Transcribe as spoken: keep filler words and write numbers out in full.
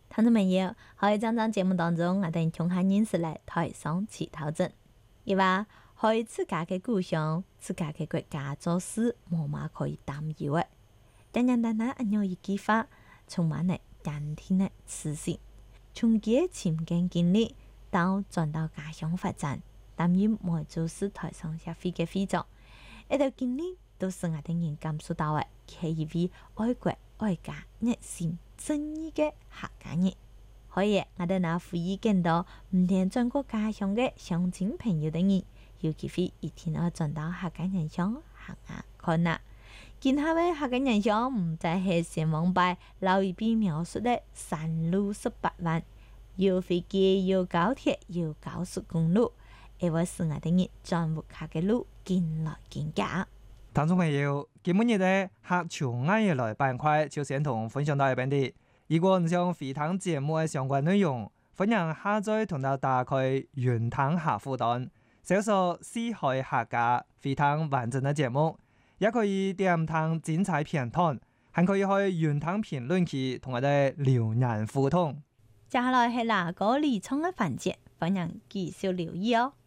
聽眾朋友，喺這檔節目當中，我哋從下認識嚟台上乞討證，伊話喺自家嘅故鄉、自家嘅國家做事，冇乜可以擔憂嘅。但係單單按有一句話，充滿了堅定嘅自信。從佢嘅前景經歷到轉到家鄉發展，擔任梅州市台商協會嘅會長，呢段經歷都是我哋人感受到嘅，佢係一位愛國愛家、熱心正義嘅客家人。可以，我哋拿呼籲更多唔聽中國家鄉嘅鄉親朋友等人，有機會一定要轉到客家人鄉行下看下。今後嘅客家人鄉唔再係先王輩老一輩描述的山路十八彎，有飛機、有高鐵、有高速公路，而會使我哋人轉活客嘅路更來更加。 聽眾朋友，今日嘅客家愛嘢來板塊就先同分享到呢邊啲。如果唔想回聽節目嘅相關內容，歡迎下載同到打開雲聽客戶端，搜索四海客家回聽完整嘅節目，也可以點聽精彩片段，還可以去雲聽評論區同我哋留言互動。 接下來係哪個理創嘅環節，歡迎繼續留意哦。